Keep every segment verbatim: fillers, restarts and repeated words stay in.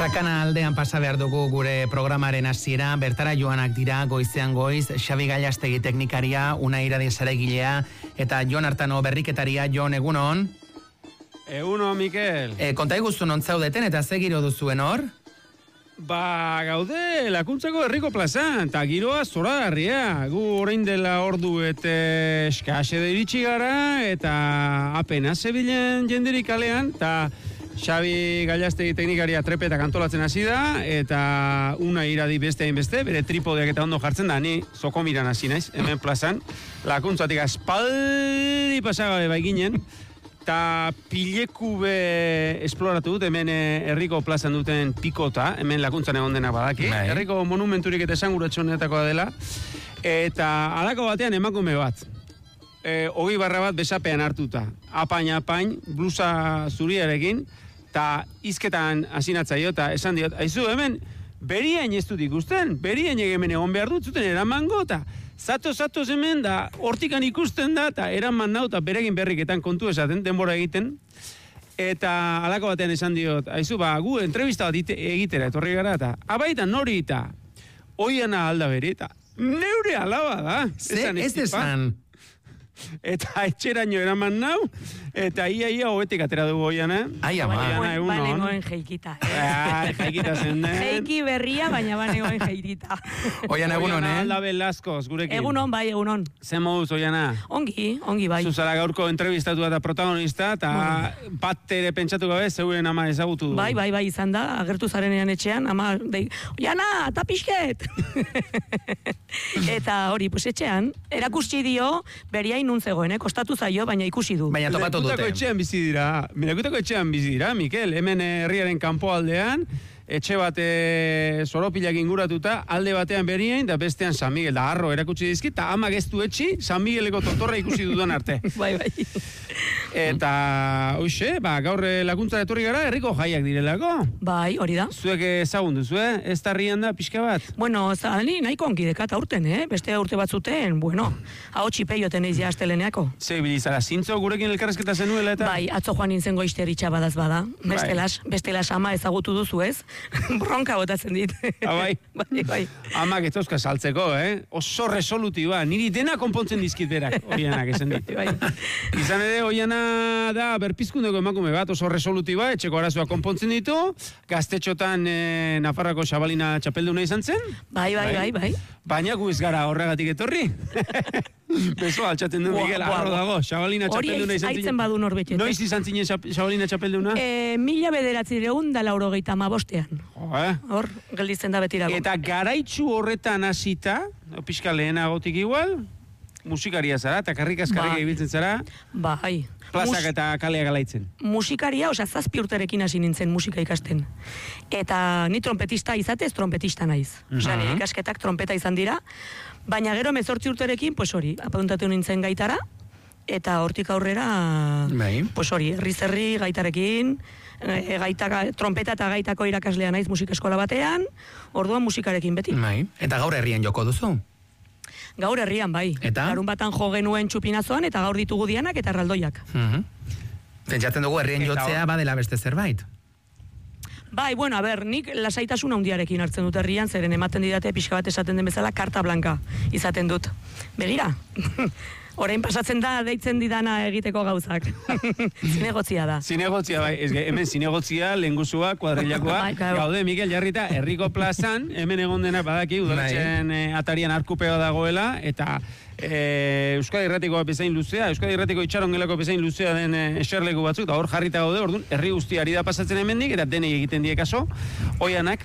Sakana aldean pasa behar dugu gure programaren hasiera, bertara joanak dira goizean goiz, Xabi Gallastegi teknikaria, Unai Iradi zaregilea, eta Jon Artano berriketaria. Jon, egunon? Egunon, Mikel. E, konta iguzu non zaudeten eta ze giro duzuen hor? Ba, gaude, Lakuntzako herriko plazan, eta giroa zoragarria. Gu orain dela ordu eta eskase da iritsi gara, eta apenas zebilen jenderik kalean, eta Xabi Gallastegi teknikaria trepetak antolatzen hasi da, eta Unai Iradi beste hain beste, bere tripodeak eta ondo jartzen da, ni zoko miran hasi naiz, hemen plazan, Lakuntzatik aspaldi pasagabe bai ginen, eta pileku be esploratu dut, hemen herriko plazan duten pikota, hemen Lakuntzan egon denak badaki, Bai. herriko monumenturik eta esanguratxonetakoa dela, eta halako batean emakume bat, e, hogei barra bat besapean hartuta, apain apain, blusa zuriarekin, eta izketan hasinatzaio, eta esan diot, aizu hemen, berien ez dut ikusten, berien hemen egon behar dut zuten eramango, eta zato, zato hemen da, hortikan ikusten da, eta eraman nau, eta beregin berriketan kontu esaten, denbora egiten, eta halako batean esan diot, aizu, ba, gu entrevista bat ite, egitera, etorri gara, eta abaitan nori, eta oiana alda bere, eta neure alaba da. Ze, ez esan? Eta etxeraino eraman nau, eta ia ia hobetik atera dugu oiana. Ai, ama. Banegoen jeikita. Ah, jeikita zen den. Jeiki berria, baina banegoen jeikita. Oiana egunon, eh? Alda Belazkoz, gurekin. Egunon, bai, egunon. Zer moduz, oiana? Ongi, ongi, bai. Zuzara gaurko entrevistatu eta protagonista, eta bueno, bat ere pentsatu gabe, zeuen ama ezagutu du. Bai, bai, bai, izan da, agertu zarenean etxean, ama, dei, oiana, eta pixket! Eta hori, pues etxean, erakusti dio, beriain nun zegoen, eh? Kostatu zaio, baina ikusi du. Baina topatu dute. Lekutako etxean bizi dira, Lekutako etxean bizi dira, Mikel, hemen herriaren kanpoaldean, etxe bat e, zoropilak inguratuta, alde batean berien, da bestean San Miguel, da arro erakutsi dizkit, eta ama geztu etxi, San Migueleko totorra ikusi dudan arte. Bai, bai. Eta, hoxe, ba, gaur Lakuntza etorri gara, herriko jaiak direlako. Bai, hori da. Zuek ezagun duzu, eh? Ez tarrian da, pixka bat? Bueno, zani nahiko ongi dekat aurten, eh? Beste urte batzuten, bueno, hau txipeioten eiz asteleneako. Ze bilizara, zintzo gurekin elkarrezketa zenuela eta? Bai, atzo joan nintzen goizteritxa badaz bada. Bestelas, bestelas ama ezagutu duzu, ez? Bronka botatzen dit. Ah, bai? Bai, bai. Amak ez dauzka saltzeko, eh? Oso resolutiba, niri dena konpontzen dizkit berak, oianak esan dit. Bai. Izan ere, oiana da berpizkundeko emakume bat, oso resolutiba, etxeko arazoa konpontzen ditu, gaztetxotan e, Nafarrako Xabalina txapelduna izan zen. Bai, bai, bai, bai. Baina gu ez gara horregatik etorri. Beso altxaten du, Miguel, arro dago, Xabalina txapelduna izan zinen. Hori aitzen badu norbetxete. Noiz izan zinen Xabalina txapelduna? E, mila bederatzireun da laurogeita amabostean. Oh, Hor, gelditzen da betirago. Eta garaitzu horretan hasita, pixka lehenagotik igual, musikaria zara, eta karrikazkarrik Bai. ibiltzen zara, Bai. plazak Mus- eta kalea galaitzen. Musikaria, osea, zazpi urterekin hasi nintzen musika ikasten. Eta ni trompetista izatez, trompetista naiz. Osea, nire ikasketak trompeta izan dira, baina gero mezortzi urterekin, pues hori, apuntatu nintzen gaitara, eta hortik aurrera, Bai. pues hori, herri-zerri gaitarekin, e, gaitaka, trompeta eta gaitako irakaslea naiz musika eskola batean, orduan musikarekin beti. Bai. Eta gaur herrian joko duzu? Gaur herrian, bai. Eta? Larun batan jo genuen txupinazoan, eta gaur ditugu dianak eta erraldoiak. Mhm. Pentsatzen dugu herrien Eta jotzea hor- badela beste zerbait. Bai, bueno, a ber, nik lasaitasun handiarekin hartzen dut herrian, zeren ematen didate pixka bat esaten den bezala karta blanka izaten dut. Begira, orain pasatzen da deitzen didana egiteko gauzak. Zinegotzia da. Zinegotzia, bai, ez, hemen zinegotzia, lehengusua, kuadrilakoa, Bai, claro. gaude, Mikel, jarrita, herriko plazan, hemen egon dena badaki, udaletxen eh, atarian arkupea dagoela, eta e, Euskadi Irratikoa bezain luzea, Euskadi Irratiko itxarongelako bezain luzea den e, eserleku batzuk, eta hor jarrita gaude, orduan, herri guztiari da pasatzen hemendik, eta denei egiten die kaso, oianak,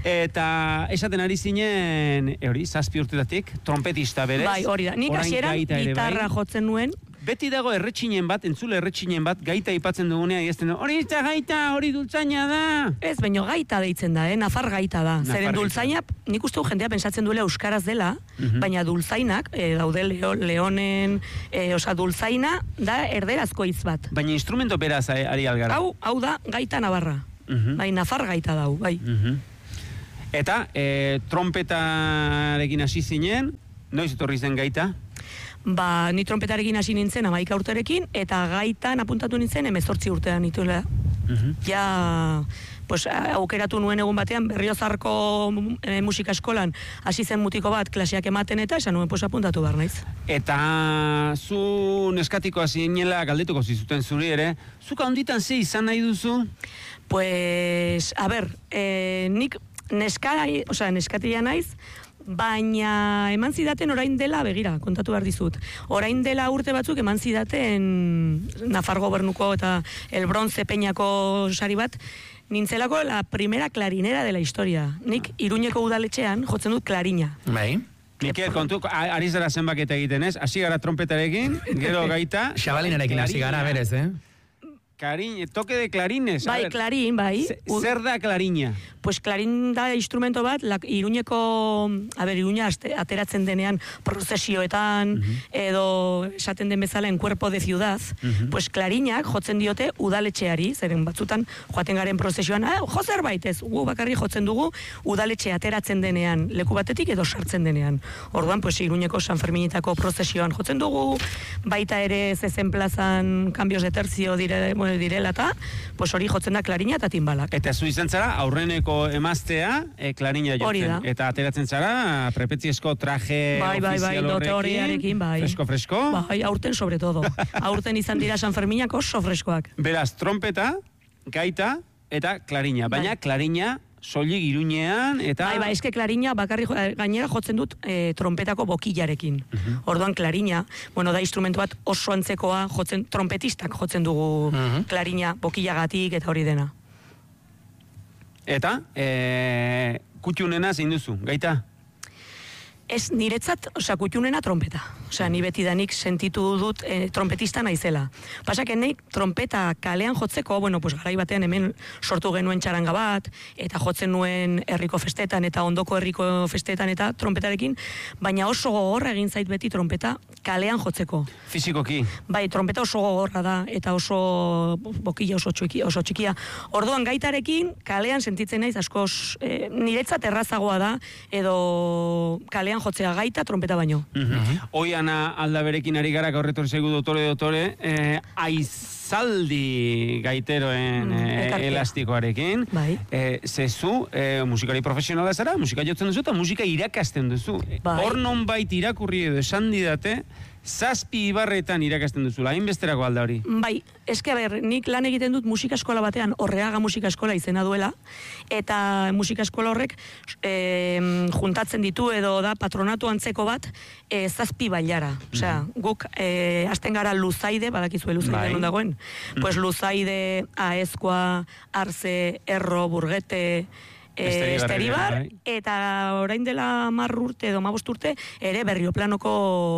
eta esaten ari zinen, e, hori, zazpi urtetatik, trompetista berez. Bai, hori da. Nik orain hasieran gaita ere bai. gitarra jotzen nuen, Beti dago erretxinen bat, entzule erretxinen bat, gaita aipatzen dugunean, egizten hori ez gaita, hori dultzaina da. ez, baino gaita deitzen da, eh? Nafar gaita da. Nafar Zeren gaita. dultzaina, nik uste du jendea pentsatzen duela euskaraz dela, baina dultzainak, e, daude leo, leonen, e, osa, dultzaina da erderazko hitz bat. Baina instrumento beraz eh, ari algara. Hau, hau da gaita nabarra. Mhm. Bai, nafar gaita dau, bai. Mhm. Eta, e, trompetarekin hasi zinen, noiz etorri zen gaita? Ba, ni trompetarekin hasi nintzen hamaika urterekin, eta gaitan apuntatu nintzen hemezortzi urtean nituela. Mhm. Ja, pues, aukeratu nuen egun batean, Berriozarko e, musika eskolan hasi zen mutiko bat klaseak ematen eta esan nuen pues apuntatu behar naiz. Eta zu neskatiko zinela galdetuko zizuten zuri ere, zuka onditan ze izan nahi duzu? Pues, a ber, eh, nik neska, o sea, neskatia naiz, baina eman zidaten orain dela, begira, kontatu behar dizut, orain dela urte batzuk eman zidaten Nafar gobernuko eta El Bronce Peñako sari bat, nintzelako la primera clarinera de la historia. Nik Iruñeko udaletxean jotzen dut klarina. Bai. Mikel, kontu, ari zara zenbaketa egiten ez, hasi gara trompetarekin, gero gaita... Xabalinarekin hasi gara, berez, eh? Karin, toque de clarines. Bai, klarin, bai. Zer da klarina? Pues klarin da instrumento bat, la, Iruñeko, a ber, Iruña ateratzen denean prozesioetan, uh-huh. edo esaten den bezala en cuerpo de ciudad, uh-huh. pues klarinak jotzen diote udaletxeari, zeren batzutan joaten garen prozesioan, ah, jo zerbait ez, gu bakarri jotzen dugu udaletxe ateratzen denean, leku batetik edo sartzen denean. Orduan, pues Iruñeko San Ferminitako prozesioan jotzen dugu, baita ere zezen plazan cambios de tercio dire, bueno, direla eta, pues hori jotzen da klarina eta timbalak. Eta zu izan zara, aurreneko emaztea, e, klarina jotzen. Eta ateratzen zara, prepetziezko traje bai, bai, bai, ofizial horrekin, bai. fresko-fresko. Bai, aurten sobre todo. Aurten izan dira San Ferminak oso freskoak. Beraz, trompeta, gaita eta klarina. Baina bai. Klarina soilik Iruñean eta... Bai, bai, eske klarina bakarri gainera jotzen dut e, trompetako bokillarekin. Uh-huh. Orduan klarina, bueno, da instrumento bat oso antzekoa jotzen, trompetistak jotzen dugu uh-huh. klarina bokillagatik eta hori dena. Eta, e, kutxunena zein duzu, gaita? Ez niretzat, osea, kutxunena trompeta. Osea, ni betidanik sentitu dut e, trompetista naizela. Pasak, eneik trompeta kalean jotzeko, bueno, pues garai batean hemen sortu genuen txaranga bat, eta jotzen nuen herriko festetan, eta ondoko herriko festetan, eta trompetarekin, baina oso gogorra egin zait beti trompeta kalean jotzeko. Fizikoki? Bai, trompeta oso gogorra da, eta oso bokilla oso, txiki, oso txikia. Orduan gaitarekin, kalean sentitzen naiz, askoz, e, niretzat errazagoa da, edo kalean jotzea gaita trompeta baino. Uh-huh. Oiana aldaberekin ari gara gaurretor zegu dotore dotore, eh, aizaldi gaiteroen mm, eh, elastikoarekin. Bai. Eh, zezu, eh, musikari profesionala zara, musika jotzen duzu eta musika irakasten duzu. Bai. Hor nonbait irakurri edo esan didate, zazpi ibarretan irakasten duzula, hainbesterako alda hori. Bai, eske ber, nik lan egiten dut musika eskola batean, Orreaga musika eskola izena duela, eta musika eskola horrek e, juntatzen ditu edo da patronatu antzeko bat e, zazpi bailara. Osea, guk e, hasten gara Luzaide, badakizue Luzaide bai. Non dagoen? Mm. Pues Luzaide, Aezkoa, Arze, Erro, Burgete, Esteribar, bai. Eta orain dela mar urte edo mabost urte, ere Berrioplanoko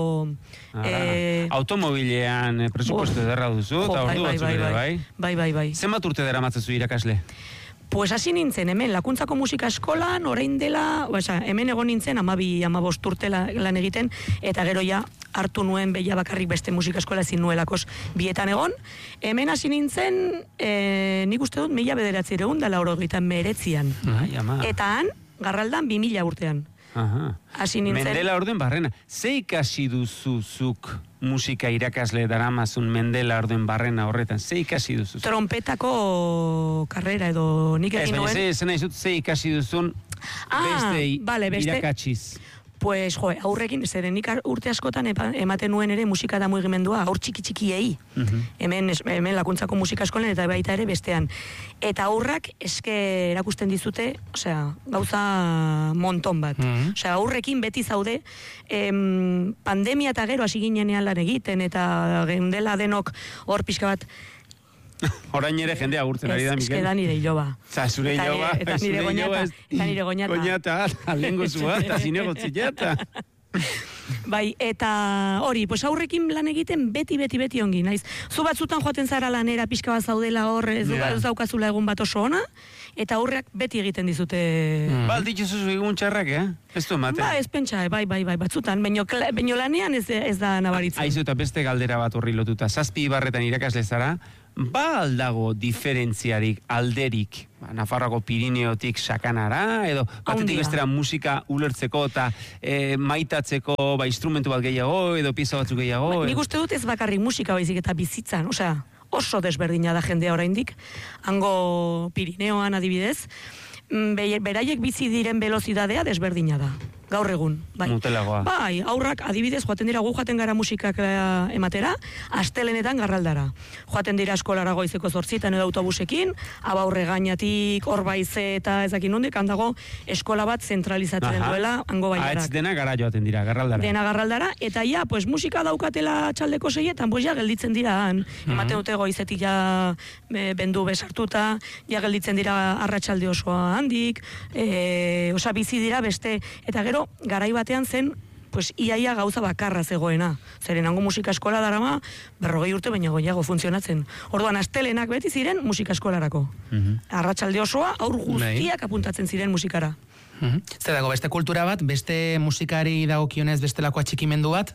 eh, automobilean eh, presupuesto ederra duzu, eta ordu batzuk ere, bai? Bai, bai, bai. Zenbat urte dara matzazu irakasle? Pues hasi nintzen, hemen, Lakuntzako musika eskolan, orain dela, oza, hemen egon nintzen, amabi, amabost urte lan egiten, eta gero ja, hartu nuen beia bakarrik beste musika eskola ezin nuelakos bietan egon. Hemen hasi nintzen, e, nik uste dut, mila bederatzireun da lauro egiten meretzian. Ai, ama. Eta han, garraldan, bi mila urtean. Aha. Hasi nintzen. Mendela orden barrena. Ze ikasi duzuzuk musika irakasle daramazun Mendela orden barrena horretan? Ze ikasi duzuzuk? Trompetako karrera edo nik egin nuen. Ez, ze nahi zut, ze ikasi duzun ah, beste, vale, beste irakatsiz. Pues, jo, aurrekin, zeren nik urte askotan ematen nuen ere musika da mugimendua, aur txiki txikiei. Uh-huh. Hemen, hemen Lakuntzako musika eskolen eta baita ere bestean. Eta aurrak eske erakusten dizute, osea, gauza monton bat. Uh-huh. Osea, aurrekin beti zaude, em, pandemia eta gero hasi ginenean lan egiten, eta gendela denok hor pixka bat, orain ere jendea agurtzen ari da, Mikel. Ez, da nire iloba. Za, zure iloba. Eta nire goñata. Eta nire goñata. Goñata, alengo zua, eta zinegotzilata. Bai, eta hori, pues aurrekin lan egiten beti, beti, beti ongi, naiz. Zu batzutan joaten zara lanera, pixka bat zaudela hor, ez yeah. daukazula egun bat oso ona, eta aurreak beti egiten dizute... Mm. Ba, ditzuzu egun txarrak, eh? Ez du ematen. Ba, ez pentsa, bai, bai, bai, batzutan, baino, baino lanean ez, ez da nabaritzen. Aizu eta beste galdera bat horri lotuta, zazpi ibarretan irakasle zara, ba aldago diferentziarik, alderik, ba, Nafarroako Pirineotik sakanara, edo batetik bestera musika ulertzeko eta e, maitatzeko ba, instrumentu bat gehiago, edo pieza batzuk gehiago. Ba, nik uste dut ez bakarrik musika baizik eta bizitzan, osea, oso desberdina da jendea oraindik, hango Pirineoan adibidez, beraiek bizi diren velozidadea desberdina da. Gaur egun, bai. Motelagoa. Bai, aurrak adibidez joaten dira gu joaten gara musikak ematera, astelenetan garraldara. Joaten dira eskolara goizeko zortzietan edo autobusekin, abaurre gainatik, horbaize eta ezakin nondik, handago eskola bat zentralizatzen duela, hango baiarak. Ahetz dena gara joaten dira, garraldara. Dena garraldara, eta ja, pues musika daukatela txaldeko seietan, pues ja gelditzen dira han. Ematen dute goizetik ja e, bendu besartuta, ja gelditzen dira arratsalde osoa handik, e, osa bizi dira beste, eta gero garai batean zen, pues iaia gauza bakarra zegoena. Zeren hango musika eskola darama, berrogei urte baina goiago funtzionatzen. Orduan, astelenak beti ziren musika eskolarako. Uh-huh. Arratsalde osoa, aur guztiak apuntatzen ziren musikara. Uh-huh. Zer dago, beste kultura bat, beste musikari dagokionez bestelako atxikimendu bat?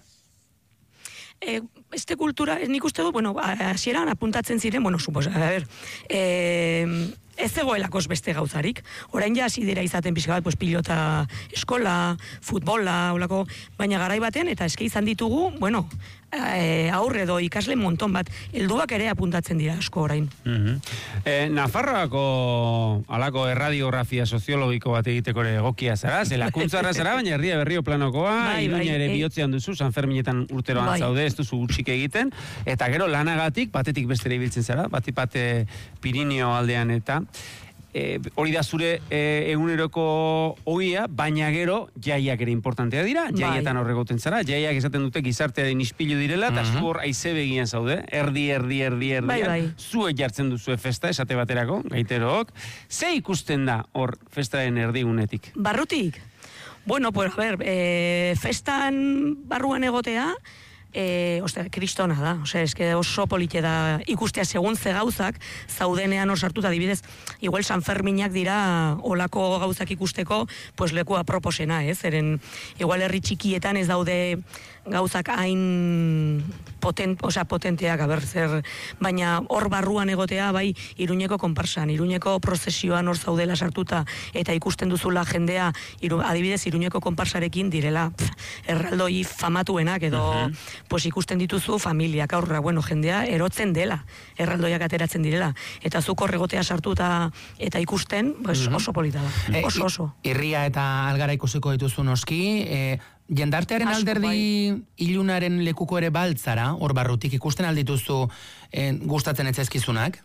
E, beste kultura, nik uste du, bueno, hasieran apuntatzen ziren, bueno, suposa, a ver, e, ez zegoelakos beste gauzarik. Orain ja hasi dira izaten pixka bat, pues, pilota eskola, futbola, olako, baina garai baten, eta eske izan ditugu, bueno, e, aurre edo ikasle monton bat, helduak ere apuntatzen dira asko orain. Uh-huh. e, Nafarroako alako erradiografia soziologiko bat egiteko ere egokia zara, zelakuntzarra zara, baina herria berrio planokoa, bai, Iruña bai, ere e... bihotzean duzu, San Ferminetan urteroan bai. Zaude, ez duzu utxik egiten, eta gero lanagatik, batetik bestera ibiltzen zara, batik bate Pirineo aldean eta E, hori da zure e, eguneroko ogia, baina gero jaiak ere importantea dira, jaietan horregoten zara, jaiak esaten dute gizartearen ispilu direla, eta mm-hmm. zu hor aize begian zaude, erdi, erdi, erdi, erdi, bai, bai. Zuek jartzen duzue festa, esate baterako, gaiterook, ze ikusten da hor festaren erdigunetik? Barrutik? Bueno, pues a ver, e, festan barruan egotea, E, ostia, kristona da, osea, eske oso polite da ikustea segun ze gauzak zaudenean hor sartuta, adibidez, igual San Ferminak dira olako gauzak ikusteko, pues leku aproposena, ez? Eren, igual herri txikietan ez daude gauzak hain potent, osea, potenteak, aber, zer, baina hor barruan egotea, bai, Iruñeko konparsan, Iruñeko prozesioan hor zaudela sartuta, eta ikusten duzula jendea, iru, adibidez, Iruñeko konparsarekin direla, pff, erraldoi famatuenak, edo, uh-huh. pues ikusten dituzu familiak aurra, bueno, jendea erotzen dela, erraldoiak ateratzen direla, eta zuk horregotea sartuta eta ikusten, pues, uh-huh. oso polita da, oso, oso. E, irria eta algara ikusiko dituzu noski, e, jendartearen Asko, alderdi bai. Ilunaren lekuko ere baltzara, hor barrutik ikusten aldituzu e, gustatzen etzaizkizunak?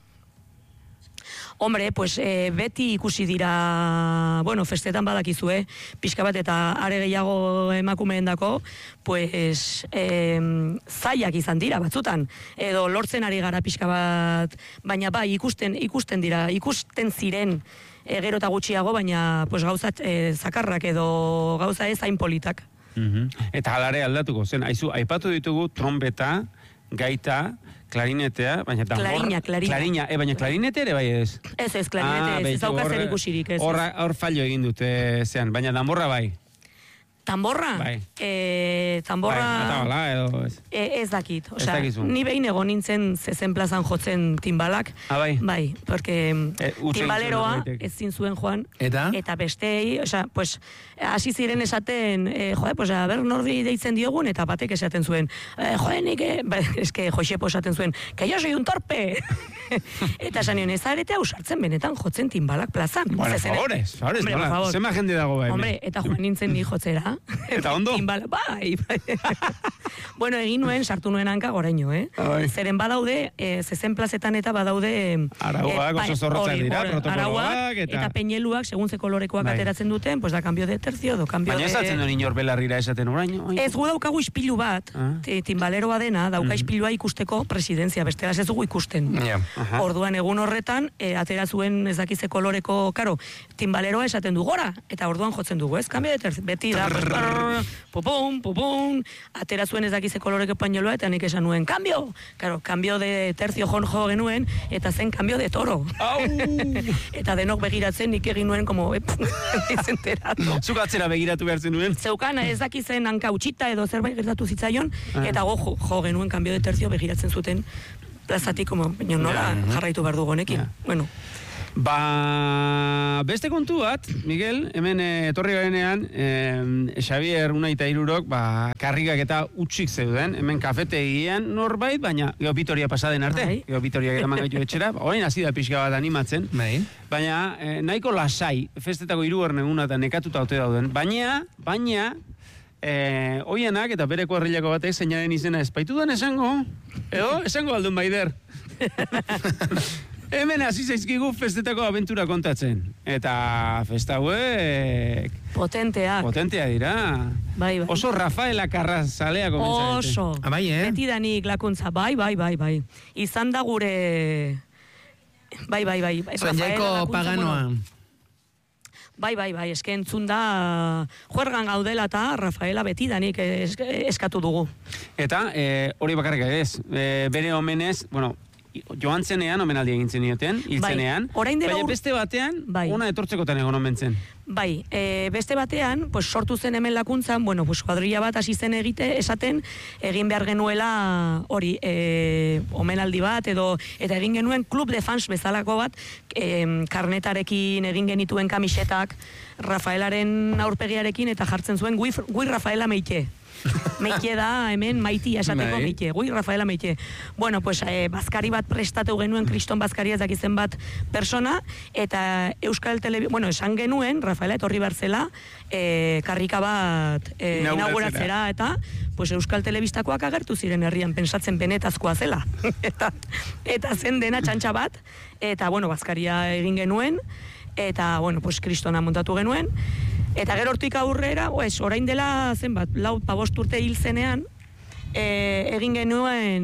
Hombre, pues e, beti ikusi dira, bueno, festetan badakizue, pixka bat eta are gehiago emakumeendako, pues e, zaiak izan dira batzutan, edo lortzen ari gara pixka bat, baina bai, ikusten, ikusten dira, ikusten ziren e, gero eta gutxiago, baina pues gauzat e, zakarrak edo gauza ez hain politak. Uh-huh. Eta halare aldatuko zen, aizu, aipatu ditugu trompeta, gaita, klarinetea, baina tambor... Klarina, klarina. Klarina, e, baina klarinete ere bai ez? Ez ez, klarinete ah, ez, ez aukazer ikusirik, ez. Hor fallo egin dute zean, baina tamborra bai. Tamborra? Bai. E, tamborra... Bai, eta bala, edo ez. E, ez dakit. Osea, ez ni behin egon nintzen zezen plazan jotzen timbalak. Ah, bai? Bai, porque e, timbaleroa ez zuen joan. Eta? Eta bestei, osea, pues, hasi ziren esaten, e, joe, pues, a ber, nordi deitzen diogun, eta batek esaten zuen, e, joe, nik, e, ba, eske, Josepo esaten zuen, que yo soy un torpe. Eta esan nion, ez arete ausartzen benetan jotzen timbalak plazan. Bueno, favorez, favorez, nola, zema jende dago bai. Hombre, eta joan nintzen ni jotzera. Eta ondo? Timbala, bai, bai. Bueno, egin nuen, sartu nuen hanka goraino, eh? Ai. Zeren badaude, e, zezen plazetan eta badaude... Arauak, e, oso zorrotzak dira, protokoloak, eta... Eta peñeluak, segun ze kolorekoak bai. Ateratzen duten, pues da cambio de tercio, do cambio Baina de... Baina ez atzen duen inor belarrira esaten oraino? Ez gu daukagu ispilu bat, ah. timbaleroa dena, dauka mm. ispilua ikusteko presidentzia, bestela ez dugu ikusten. Yeah. Orduan egun horretan, e, atera zuen ez dakize koloreko, karo, timbaleroa esaten du gora, eta orduan jotzen dugu, ez? Cambio de tercio, beti da, pupum, pupum, atera zuen ez dakize koloreko pañoloa, eta nik esan nuen, cambio! Karo, cambio de tercio jon jo genuen, eta zen cambio de toro. Eta denok begiratzen, nik egin nuen, como, ez enteratu. Zuk atzera begiratu behartzen nuen? Zeukan, ez dakizen hanka utxita edo zerbait gertatu zitzaion, ah. eta go, jo, jo genuen cambio de tercio begiratzen zuten plazatik, como, nola jarraitu behar dugu honekin. Ja. Bueno. Ba, beste kontu bat, Miguel, hemen eh, etorri garenean, eh, Xavier Unai eta Irurok, ba, karrikak eta utxik zeuden, hemen kafetegian norbait, baina gero Bitoria pasaden arte, Bai. gero Bitoria eraman gaitu etxera, orain hasi da pixka bat animatzen, Bai. baina eh, nahiko lasai, festetako hirugarren eguna eta nekatuta haute dauden, baina, baina, eh, oienak eta bereko herrilako batek zeinaren izena espaitu esango, edo, esango aldun baider. Hemen hasi zaizkigu festetako abentura kontatzen. Eta festa hauek... Potenteak. Potentea dira. Bai, bai. Oso Rafaela Carrazalea komentza. Oso. Ah, bai, eh? Betidanik lakuntza, bai, bai, bai, bai. Izan da gure... Bai, bai, bai. Zuen jaiko paganoa. Bai, bai, bai, eske entzun da juergan gaudela eta Rafaela betidanik es, eskatu dugu. Eta eh, hori bakarrik ez, eh, bere omenez, bueno, joan zenean, omenaldi egin zenioten, hil Bai, zenean, orain dela baina ur- beste batean, Bai. ona etortzekotan egon omen zen. Bai, e, beste batean, pues, sortu zen hemen lakuntzan, bueno, pues, kuadrilla bat hasi zen egite, esaten, egin behar genuela hori, e, omenaldi bat, edo, eta egin genuen klub de fans bezalako bat, e, karnetarekin egin genituen kamisetak, Rafaelaren aurpegiarekin, eta jartzen zuen, gui, gui Rafaela meike. Meike da, hemen maitia esateko Bai. meike, gui Rafaela meike. Bueno, pues, e, bazkari bat prestatu genuen, kriston bazkari ez dakizen bat persona, eta Euskal Telebi... Bueno, esan genuen, Rafaela etorri barzela, e, karrika bat e, Inauguratzera. inauguratzera, eta pues, Euskal Telebistakoak agertu ziren herrian, pensatzen benetazkoa zela. eta, eta zen dena txantxa bat, eta, bueno, bazkaria egin genuen, eta, bueno, pues, kristona montatu genuen, eta gero hortik aurrera, pues, orain dela zenbat, lau pabost urte hil zenean, e, egin genuen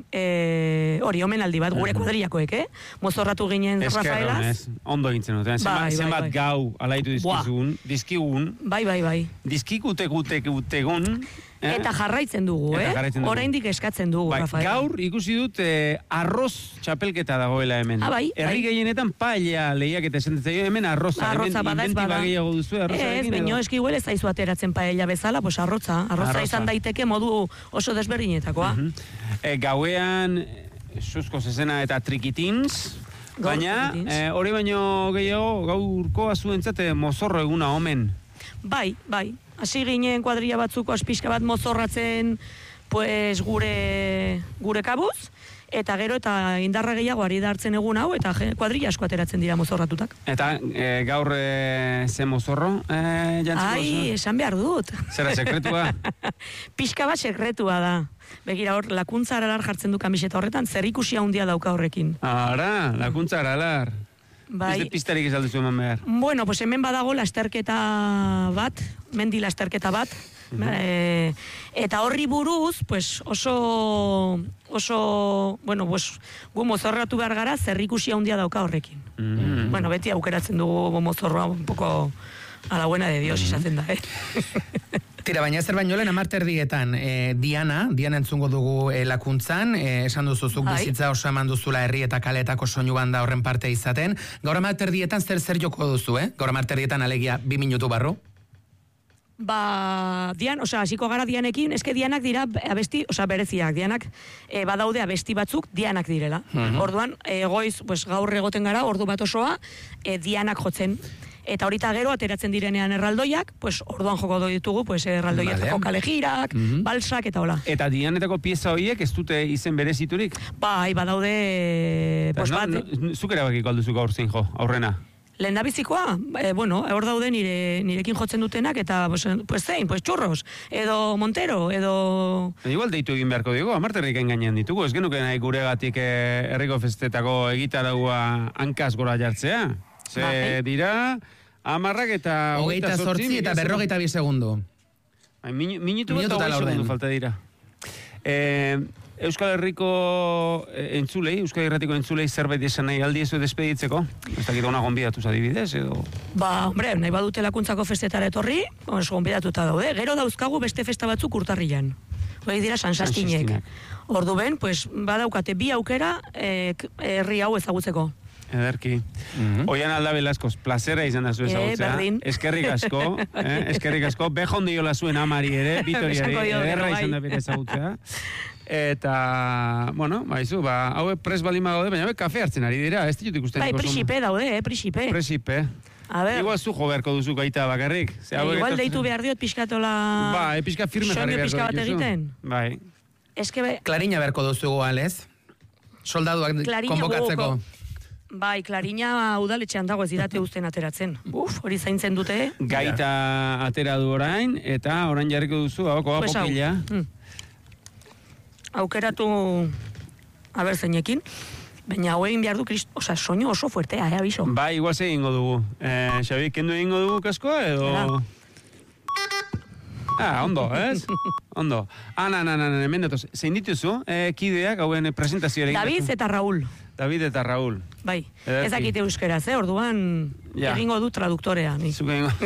e, hori omenaldi bat, gure kuadrillakoek, eh? Mozorratu ginen Rafaelaz. Eskerronez, ondo egintzen duten. Zenbat, Bai, bai, zenbat bai. gau alaitu dizkizun, dizkigun, Bai, bai, bai. dizkikute gutek gutegun, eh? Eta jarraitzen dugu, Eta eh? jarraitzen dugu. Oraindik eskatzen dugu, Bai, Rafael. gaur ikusi dut eh, arroz txapelketa dagoela hemen. Ah, bai, Herri bai. gehienetan paella lehiak eta esentetzaio hemen arroza. Arroza hemen bada ez inventiba bada. gehiago duzu Ez, arrozarekin. baino edo? eski huele zaizu ateratzen paella bezala, pues arroza. Arroza Arroza. izan daiteke modu oso desberdinetakoa. Mhm. Eh, gauean, eh, suzko zezena eta trikitins, Gaur baina trikitins. eh, hori baino gehiago gaurko azuentzate mozorro eguna omen. Bai, bai. Hasi ginen kuadrilla batzuko aspizka bat mozorratzen pues gure gure kabuz, eta gero eta indarra gehiago ari da hartzen egun hau, eta je- kuadrilla asko ateratzen dira mozorratutak. Eta eh, gaur eh, ze mozorro eh, jantziko Ai, duzu? esan behar dut. Zera sekretua? Pixka bat sekretua da. Begira hor, lakuntza aralar jartzen du kamiseta horretan, zer ikusi handia dauka horrekin. Ara, lakuntza aralar. Bai. Beste pistarik izalduzu eman behar. Bueno, pues hemen badago lasterketa bat, mendi lasterketa bat, e, eta horri buruz, pues oso, oso, bueno, pues gu mozorratu behar gara, zerrikusi handia dauka horrekin. Mhm. Bueno, beti aukeratzen dugu mozorroa, un poco a la buena de Dios izaten da, eh? Tira, baina zer baino lehen amarterdietan, eh, Diana, Diana entzungo dugu eh, lakuntzan, eh, esan duzuzuk Bai. bizitza oso eman duzula herri eta kaletako soinu banda horren parte izaten. Gaur amarterdietan zer zer joko duzu, eh? Gaur amarterdietan alegia bi minutu barru. Ba, Dian, osea, hasiko gara Dianekin, eske Dianak dira abesti, osea, bereziak, Dianak e, badaude abesti batzuk Dianak direla. Orduan, e, goiz, pues, gaur egoten gara, ordu bat osoa, e, Dianak jotzen. Eta horita gero, ateratzen direnean erraldoiak, pues, orduan joko ditugu, pues, erraldoietako Vale. kalejirak, Mhm. balsak, eta hola. Eta dianetako pieza horiek ez dute izen bereziturik? Bai, badaude, pues, no, bat, no, zuk erabakiko alduzu gaur zein jo, aurrena. lehendabizikoa, e, bueno, hor daude nire, nirekin jotzen dutenak, eta, pues, pues zein, pues, churros, edo Montero, edo... E, igual deitu egin beharko digo, amarterrik gainean ditugu, ez genuke nahi guregatik eh, herriko festetako egitaraua hankaz gora jartzea. Ze Bai. dira, amarrak eta Hogeita zortzi eta berrogeita bi segundo. Bai, minu, minutu bat Minutu eta eta hogei laurden. segundu falta dira. Eh, Euskal Herriko eh, entzulei, Euskal Herratiko entzulei zerbait esan nahi aldiezu despeditzeko? Ez dakit ona gonbidatuz adibidez, edo... Ba, hombre, nahi badute lakuntzako festetara etorri, oso gonbidatuta daude. Gero dauzkagu beste festa batzuk urtarrilan. Hori dira San Sastinek. Sastinak. Ordu ben, pues, badaukate bi aukera eh, k- herri hau ezagutzeko. Ederki. Mhm. Oian Alda Belazkoz, plazera izan da zu Eh, ezagutzea. berdin. Eskerrik asko, eh? eskerrik asko. Bejon diola zuen amari ere, Vitoriari, Esango dio, ederra gero, izan da bai. bere ezagutzea. Eta, bueno, baizu, ba, hauek pres balima gaude, baina hauek kafe hartzen ari dira, ez ditut ikusten. Bai, presipe daude, eh, presipe. Presipe. A ber. Igual zu jo beharko duzu gaita bakarrik. E, igual deitu behar diot pixkatola... Ba, e, pixka firme jarri beharko pixka bat dituzu. egiten. Bai. Eske be... Klarina beharko duzu goalez. Soldaduak konbokatzeko. Bai, Klarina udaletxean dago ez didate uzten ateratzen. Uf, hori zaintzen dute. Gaita atera du orain, eta orain jarriko duzu, hau, koa pues popila. Hmm. Aukeratu, haber zeinekin, baina hau egin behar du, krist... Osa, soinu oso fuertea, eh, abiso. Bai, igual ze egingo dugu. Eh, Xabi, kendu egingo dugu kaskoa, edo... Era. Ah, ondo, ez? Ondo. Ah, na, na, na, na, hemen datoz. Zein dituzu, eh, kideak, hauen presentazioa David eta Raúl. David eta Raúl. Bai, Ederki. ez dakite euskeraz, eh? Orduan Ja. egingo du traduktorea. Ni. Zuk egingo.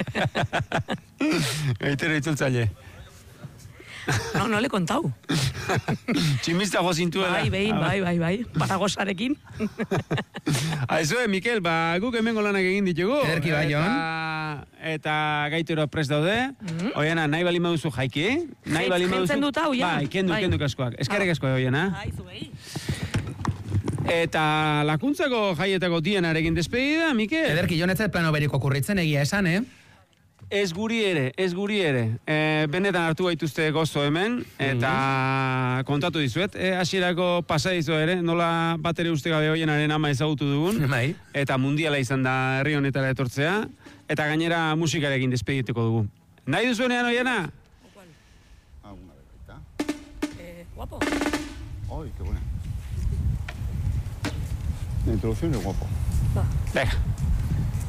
Gaitero itzultzaile. No, no le kontau. Tximista gozintuela. Bai, behin, bai, bai, bai. Paragosarekin. Aizu, Mikel, ba, guk hemengo lanak egin ditugu. Ederki bai, Jon. Eta, eta gaitero prest daude. Mhm. Oiana, nahi bali maduzu jaiki? Nahi Jai- bali maduzu... jentzen dut hau, ja. Bai, kendu, Bai. kendu kaskoak. Eskerrik asko, Oiana. Ai, zuei. Eta lakuntzako jaietako dienarekin despedida, Mikel? Ederki, Jon, ez zait plano beriko kurritzen egia esan, eh? Ez guri ere, ez guri ere. E, benetan hartu gaituzte gozo hemen, eta kontatu dizuet. E, hasierako pasa dizu ere, nola bat ere uste gabe Oianaren ama ezagutu dugun. Bai. Eta mundiala izan da herri honetara etortzea. Eta gainera musikarekin despedituko dugu. Nahi duzuenean, Oiana? Alguna vez, ¿está? Eh, guapo. ¡Ay, qué buena! La introducción es guapo. Va. Venga.